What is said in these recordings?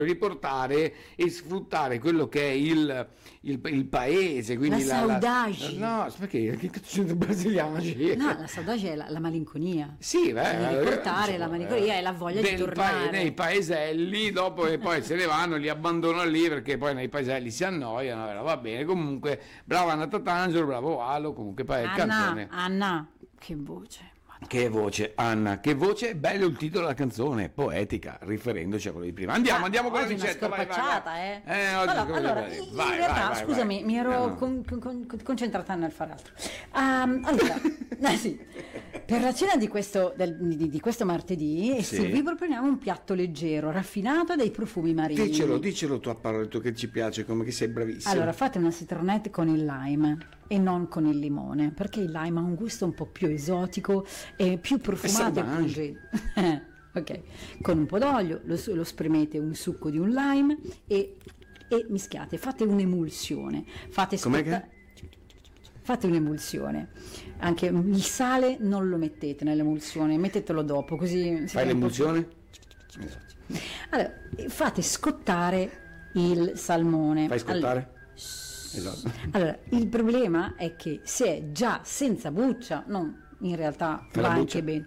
riportare e sfruttare quello che è il paese, quindi La saudade. no, perché che cazzo c'è il brasiliano? No, la saudade è la malinconia. Sì, riportare la malinconia e la voglia di tornare. Nei paeselli, dopo che poi se ne vanno, li abbandonano lì perché poi nei paeselli si annoiano, va bene, comunque bravo Anna Tatangelo, bravo Alo, comunque poi il canzone. Anna, che voce. Che voce, Anna, che voce, bello il titolo della canzone, poetica, riferendoci a quello di prima. Andiamo con la ricetta. Una scorpacciata, Allora, in realtà, scusami, mi ero concentrata nel fare altro. Allora, sì, per la cena di questo martedì, sì, vi proponiamo un piatto leggero, raffinato dai profumi marini. Dicelo tu a parole, tu che ci piace, come che sei bravissimo. Allora, fate una citronette con il lime e non con il limone, perché il lime ha un gusto un po' più esotico e più profumato e pungente. Ok, con un po' d'olio lo spremete un succo di un lime e mischiate, fate un'emulsione. Fate un'emulsione. Anche il sale non lo mettete nell'emulsione, mettetelo dopo, così fai l'emulsione? Allora, fate scottare il salmone. Fai scottare? Esatto. Allora, il problema è che se è già senza buccia, in realtà va anche bene.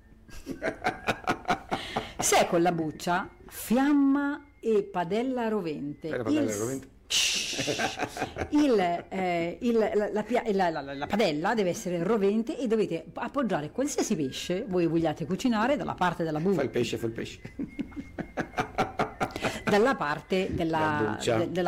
Se è con la buccia, fiamma e padella rovente. La padella deve essere rovente e dovete appoggiare qualsiasi pesce voi vogliate cucinare dalla parte della buccia. Fa il pesce. Dalla parte della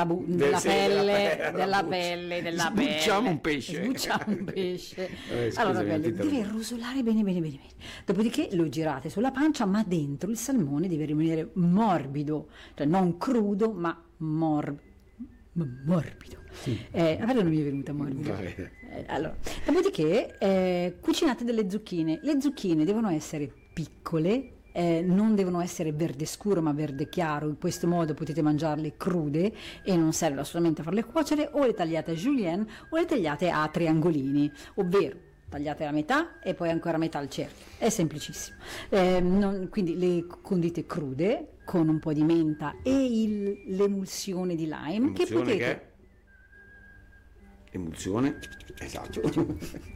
pelle. Sbucciamo un pesce. Allora, deve rosolare bene. Dopodiché lo girate sulla pancia, ma dentro il salmone deve rimanere morbido, cioè non crudo, ma morbido. Sì. A me non mi è venuta morbido. Allora, dopodiché cucinate delle zucchine. Le zucchine devono essere piccole. Non devono essere verde scuro ma verde chiaro, in questo modo potete mangiarle crude e non serve assolutamente farle cuocere, o le tagliate a julienne o le tagliate a triangolini, ovvero tagliate la metà e poi ancora metà al cerchio, è semplicissimo. Quindi le condite crude con un po' di menta e l'emulsione di lime che potete... Emulsione, esatto.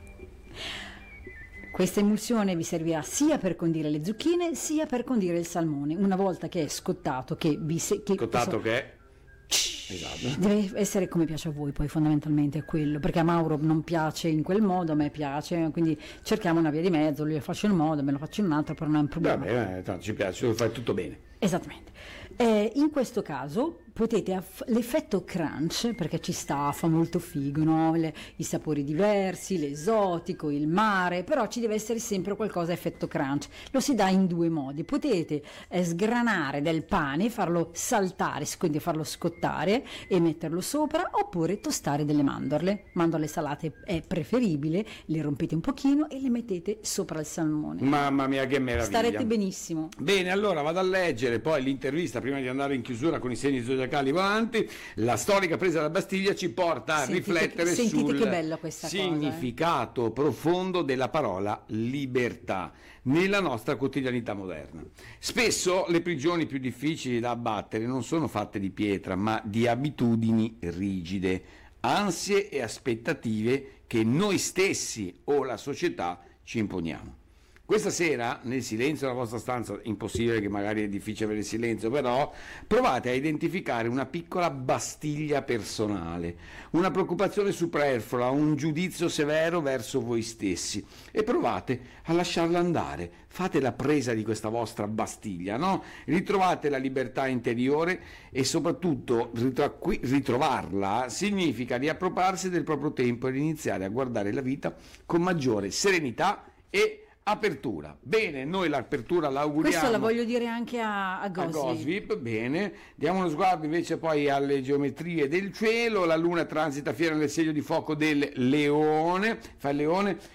Questa emulsione vi servirà sia per condire le zucchine sia per condire il salmone. Una volta che è scottato, esatto. Deve essere come piace a voi, poi fondamentalmente è quello, perché a Mauro non piace in quel modo, a me piace, quindi cerchiamo una via di mezzo, lui lo faccio in un modo, me lo faccio in un altro, però non è un problema. Vabbè, tanto ci piace, lo fai tutto bene. Esattamente. In questo caso potete l'effetto crunch, perché ci sta, fa molto figo, no? I sapori diversi, l'esotico, il mare, però ci deve essere sempre qualcosa effetto crunch. Lo si dà in due modi: potete sgranare del pane, farlo saltare, quindi farlo scottare e metterlo sopra, oppure tostare delle mandorle salate è preferibile, le rompete un pochino e le mettete sopra il salmone. Mamma mia, che meraviglia, starete benissimo. Bene, allora vado a leggere poi l'intervista prima di andare in chiusura con i segni zodiacali volanti. La storica presa dalla Bastiglia ci porta a riflettere sul che bella questa significato profondo della parola libertà nella nostra quotidianità moderna. Spesso le prigioni più difficili da abbattere non sono fatte di pietra, ma di abitudini rigide, ansie e aspettative che noi stessi o la società ci imponiamo. Questa sera, nel silenzio della vostra stanza, impossibile, che magari è difficile avere il silenzio, però provate a identificare una piccola Bastiglia personale, una preoccupazione superflua, un giudizio severo verso voi stessi e provate a lasciarla andare. Fate la presa di questa vostra Bastiglia, no? Ritrovate la libertà interiore e soprattutto ritrovarla significa riappropriarsi del proprio tempo e iniziare a guardare la vita con maggiore serenità e apertura. Bene, noi l'apertura l'auguriamo. Questo la voglio dire anche a Gosvip. Bene. Diamo uno sguardo invece poi alle geometrie del cielo. La luna transita fiera nel segno di fuoco del Leone. Fa il Leone.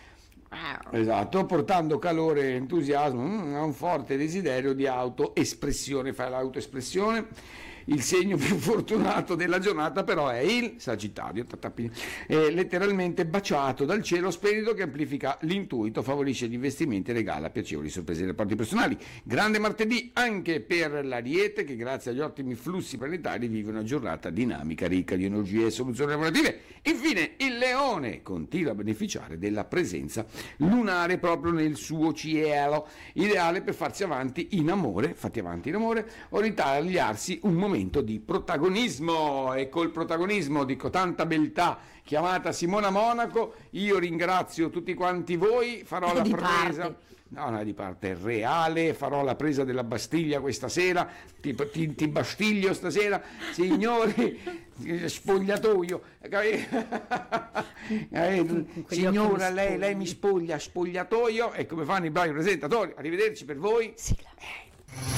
Esatto, portando calore e entusiasmo a un forte desiderio di autoespressione. Fai l'autoespressione. Il segno più fortunato della giornata però è il Sagittario, letteralmente baciato dal cielo spirito che amplifica l'intuito, favorisce gli investimenti e regala piacevoli sorprese nei rapporti personali. Grande martedì anche per l'Ariete, che grazie agli ottimi flussi planetari vive una giornata dinamica, ricca di energie e soluzioni lavorative. Infine il Leone continua a beneficiare della presenza lunare proprio nel suo cielo, ideale per farsi avanti in amore, o ritagliarsi un momento di protagonismo. E col protagonismo dico tanta beltà chiamata Simona Monaco, io ringrazio tutti quanti voi, farò la presa di parte reale, farò la presa della Bastiglia questa sera, ti bastiglio stasera, signori, spogliatoio, signora, lei mi spoglia, spogliatoio, e come fanno i bravi presentatori. Arrivederci per voi. Sigla.